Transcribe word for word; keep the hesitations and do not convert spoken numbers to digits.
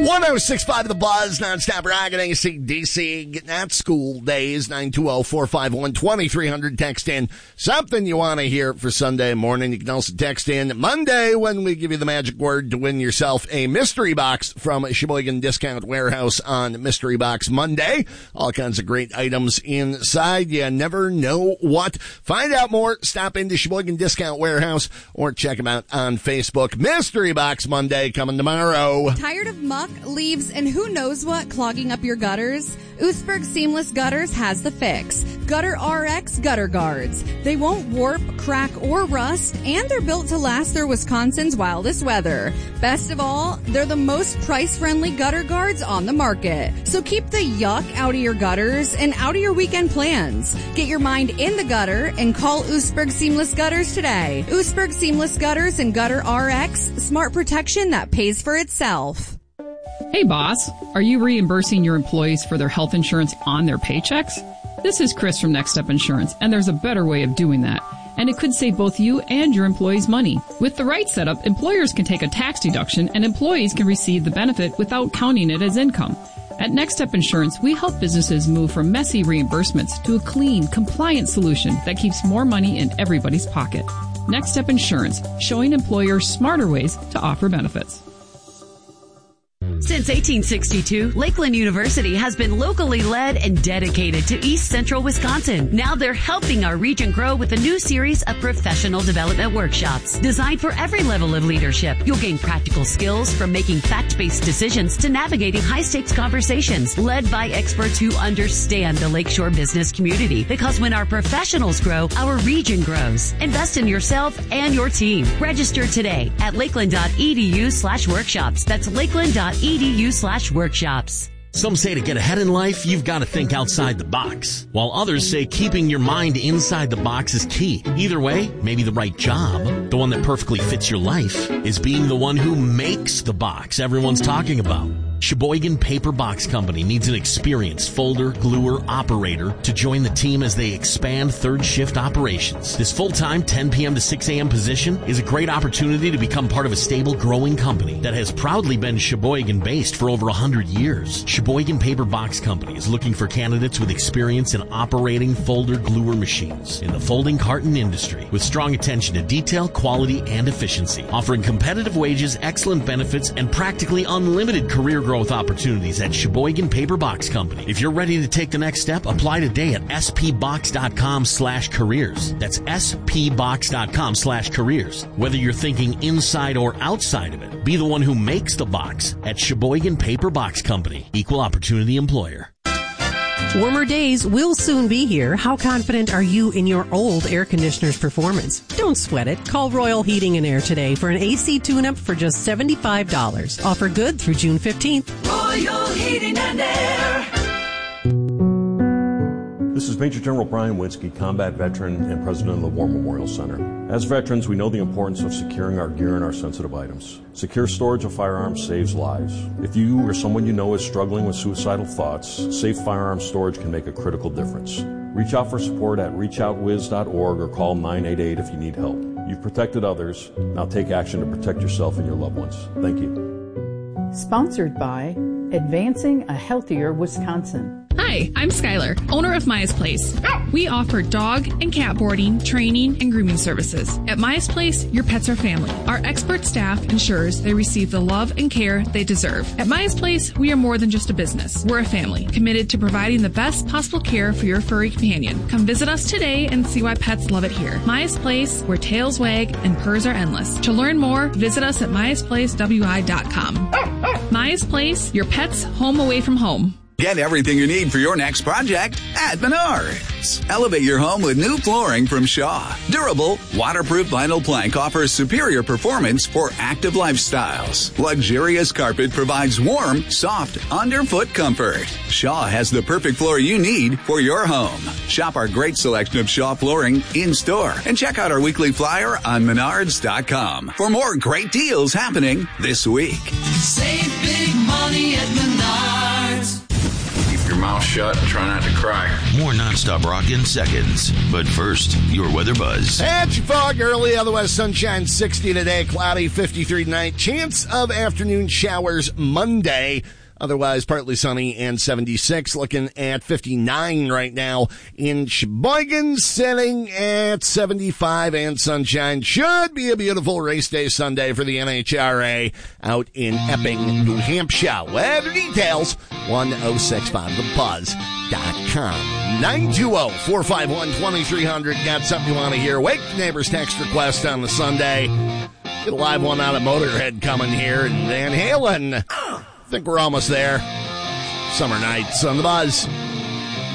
one oh six point five The Buzz, nonstop rocking A C D C, getting at school days, nine two zero, four five one, two three zero zero. Text in something you want to hear for Sunday morning. You can also text in Monday when we give you the magic word to win yourself a mystery box from Sheboygan Discount Warehouse on Mystery Box Monday. All kinds of great items inside. You never know what. Find out more. Stop into Sheboygan Discount Warehouse or check them out on Facebook. Mystery Box Monday coming tomorrow. Tired of muck, leaves, and who knows what clogging up your gutters? Oostburg Seamless Gutters has the fix. Gutter R X Gutter Guards. They won't warp, crack, or rust, and they're built to last through Wisconsin's wildest weather. Best of all, they're the most price-friendly gutter guards on the market. So keep the yuck out of your gutters and out of your weekend plans. Get your mind in the gutter and call Oostburg Seamless Gutters today. Oostburg Seamless Gutters and Gutter R X. Smart protection that pays for itself. Hey boss, are you reimbursing your employees for their health insurance on their paychecks? This is Chris from Next Step Insurance, and there's a better way of doing that. And it could save both you and your employees money. With the right setup, employers can take a tax deduction and employees can receive the benefit without counting it as income. At Next Step Insurance, we help businesses move from messy reimbursements to a clean, compliant solution that keeps more money in everybody's pocket. Next Step Insurance, showing employers smarter ways to offer benefits. Since eighteen sixty-two, Lakeland University has been locally led and dedicated to East Central Wisconsin. Now they're helping our region grow with a new series of professional development workshops designed for every level of leadership. You'll gain practical skills from making fact-based decisions to navigating high-stakes conversations led by experts who understand the Lakeshore business community. Because when our professionals grow, our region grows. Invest in yourself and your team. Register today at lakeland.edu slash workshops. That's lakeland.edu edu slash workshops. Some say to get ahead in life, you've got to think outside the box, while others say keeping your mind inside the box is key. Either way, maybe the right job, the one that perfectly fits your life, is being the one who makes the box everyone's talking about. Sheboygan Paper Box Company needs an experienced folder, gluer, operator to join the team as they expand third shift operations. This full-time ten p.m. to six a.m. position is a great opportunity to become part of a stable, growing company that has proudly been Sheboygan-based for over one hundred years. Sheboygan Paper Box Company is looking for candidates with experience in operating folder gluer machines in the folding carton industry with strong attention to detail, quality, and efficiency, offering competitive wages, excellent benefits, and practically unlimited career growth growth opportunities at Sheboygan Paper Box Company. If you're ready to take the next step, apply today at spbox.com slash careers. That's spbox.com slash careers. Whether you're thinking inside or outside of it, be the one who makes the box at Sheboygan Paper Box Company. Equal opportunity employer. Warmer days will soon be here. How confident are you in your old air conditioner's performance? Don't sweat it. Call Royal Heating and Air today for an A C tune-up for just seventy-five dollars. Offer good through June fifteenth. Royal Heating and Air. This is Major General Brian Winsky, combat veteran and president of the War Memorial Center. As veterans, we know the importance of securing our gear and our sensitive items. Secure storage of firearms saves lives. If you or someone you know is struggling with suicidal thoughts, safe firearm storage can make a critical difference. Reach out for support at reach out wiz dot org or call nine eight eight if you need help. You've protected others. Now take action to protect yourself and your loved ones. Thank you. Sponsored by Advancing a Healthier Wisconsin. Hi, I'm Skylar, owner of Maya's Place. We offer dog and cat boarding, training, and grooming services. At Maya's Place, your pets are family. Our expert staff ensures they receive the love and care they deserve. At Maya's Place, we are more than just a business. We're a family, committed to providing the best possible care for your furry companion. Come visit us today and see why pets love it here. Maya's Place, where tails wag and purrs are endless. To learn more, visit us at mayas place w i dot com. Maya's Place, your pet's home away from home. Get everything you need for your next project at Menards. Elevate your home with new flooring from Shaw. Durable, waterproof vinyl plank offers superior performance for active lifestyles. Luxurious carpet provides warm, soft, underfoot comfort. Shaw has the perfect floor you need for your home. Shop our great selection of Shaw flooring in-store and check out our weekly flyer on menards dot com for more great deals happening this week. Save big money at Menards. mouth shut and try not to cry. More nonstop rock in seconds. But first, your weather buzz. Patchy fog early, otherwise sunshine, sixty today, cloudy, fifty-three tonight. Chance of afternoon showers Monday. Otherwise, partly sunny and seventy-six. Looking at fifty-nine right now in Sheboygan, sitting at seventy-five and sunshine. Should be a beautiful race day Sunday for the N H R A out in Epping, New Hampshire. Weather details, one oh six five the buzz dot com. nine two zero, four five one, two three zero zero. Got something you want to hear? Wake the neighbors text request on the Sunday. Get a live one out of Motorhead coming here and Van Halen. I think we're almost there. Summer nights on the buzz.